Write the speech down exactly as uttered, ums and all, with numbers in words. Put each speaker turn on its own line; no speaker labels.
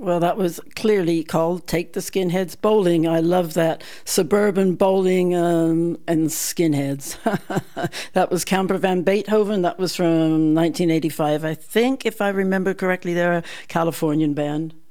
Well, that was clearly called Take the Skinheads Bowling. I love that. Suburban bowling um, and skinheads. That was Camper Van Beethoven. That was from nineteen eighty-five, I think, if I remember correctly. They're a Californian band.